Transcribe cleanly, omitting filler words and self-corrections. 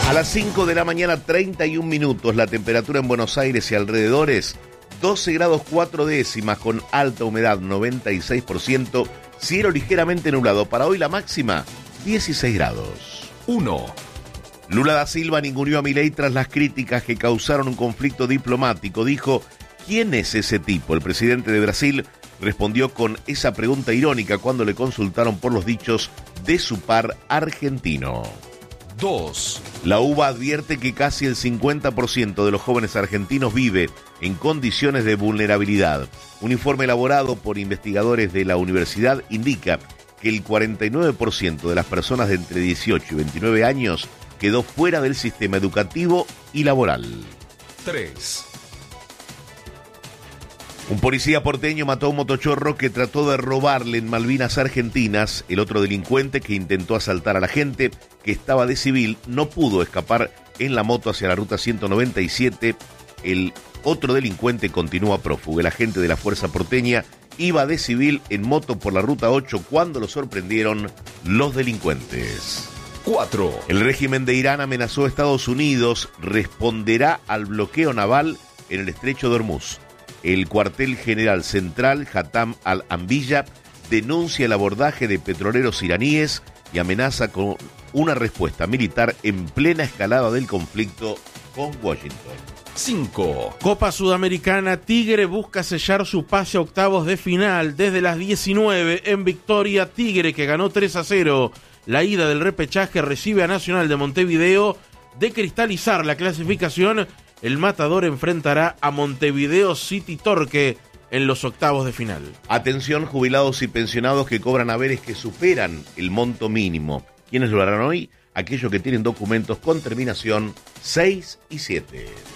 A las 5 de la mañana, 31 minutos, la temperatura en Buenos Aires y alrededores, 12 grados 4 décimas con alta humedad, 96%, cielo ligeramente nublado. Para hoy la máxima, 16 grados. 1. Lula da Silva ninguneó a Milei tras las críticas que causaron un conflicto diplomático. Dijo, ¿quién es ese tipo? El presidente de Brasil respondió con esa pregunta irónica cuando le consultaron por los dichos de su par argentino. 2. La UBA advierte que casi el 50% de los jóvenes argentinos vive en condiciones de vulnerabilidad. Un informe elaborado por investigadores de la universidad indica que el 49% de las personas de entre 18 y 29 años quedó fuera del sistema educativo y laboral. 3. Un policía porteño mató a un motochorro que trató de robarle en Malvinas Argentinas. El otro delincuente que intentó asaltar a la gente que estaba de civil no pudo escapar en la moto hacia la ruta 197. El otro delincuente continúa prófugo. El agente de la Fuerza Porteña iba de civil en moto por la ruta 8 cuando lo sorprendieron los delincuentes. 4. El régimen de Irán amenazó a Estados Unidos, responderá al bloqueo naval en el estrecho de Hormuz. El cuartel general central, Hatam al-Anbiya, denuncia el abordaje de petroleros iraníes y amenaza con una respuesta militar en plena escalada del conflicto con Washington. 5. Copa Sudamericana, Tigre busca sellar su pase a octavos de final desde las 19 en victoria. Tigre, que ganó 3-0 la ida del repechaje, recibe a Nacional de Montevideo. De cristalizar la clasificación, el Matador enfrentará a Montevideo City Torque en los octavos de final. Atención, jubilados y pensionados que cobran haberes que superan el monto mínimo. ¿Quiénes lo harán hoy? Aquellos que tienen documentos con terminación 6 y 7.